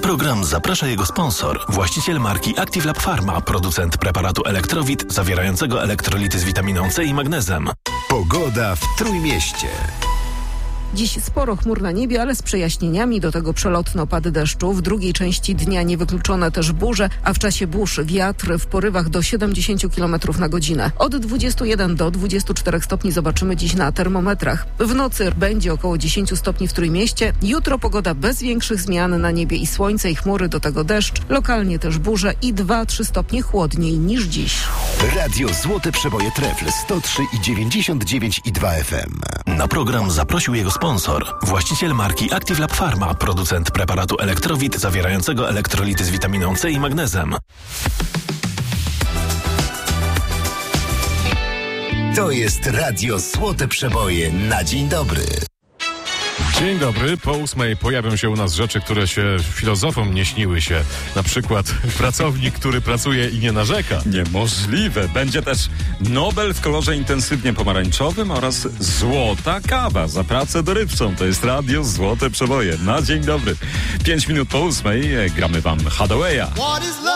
Na program zaprasza jego sponsor, właściciel marki Active Lab Pharma, producent preparatu Elektrowit zawierającego elektrolity z witaminą C i magnezem. Pogoda w Trójmieście. Dziś sporo chmur na niebie, ale z przejaśnieniami, do tego przelotny opady deszczu. W drugiej części dnia niewykluczone też burze, a w czasie burz wiatr w porywach do 70 km na godzinę. Od 21 do 24 stopni zobaczymy dziś na termometrach. W nocy będzie około 10 stopni w Trójmieście. Jutro pogoda bez większych zmian, na niebie i słońce i chmury, do tego deszcz. Lokalnie też burze i 2-3 stopnie chłodniej niż dziś. Radio Złote Przeboje Trefl 103,99,2 FM. Na program zaprosił jego sponsor, właściciel marki Active Lab Pharma, producent preparatu Elektrowit zawierającego elektrolity z witaminą C i magnezem. To jest Radio Złote Przeboje na dzień dobry. Dzień dobry. Po 8:00 pojawią się u nas rzeczy, które się filozofom nie śniły się. Na przykład pracownik, który pracuje i nie narzeka. Niemożliwe. Będzie też Nobel w kolorze intensywnie pomarańczowym oraz złota kawa za pracę dorywczą. To jest Radio Złote Przeboje. Na dzień dobry. 5 minut po 8:00 gramy wam Hathawaya.